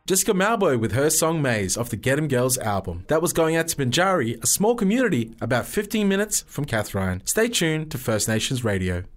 Jessica Mauboy with her song Maze off the Get 'Em Girls album. That was going out to Binjari, a small community about 15 minutes from Kathrine. Stay tuned to First Nations Radio.